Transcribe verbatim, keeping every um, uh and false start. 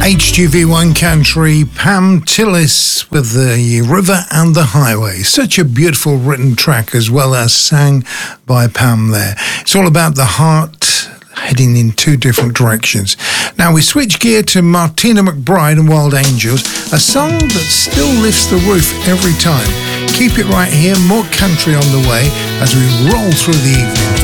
H G V one country, Pam Tillis with The River and the Highway. Such a beautiful written track as well as sang by Pam there. It's all about the heart heading in two different directions. Now we switch gear to Martina McBride and Wild Angels, a song that still lifts the roof every time. Keep it right here, more country on the way as we roll through the evening.